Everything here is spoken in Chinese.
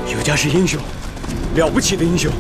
尤家是英雄，了不起的英雄。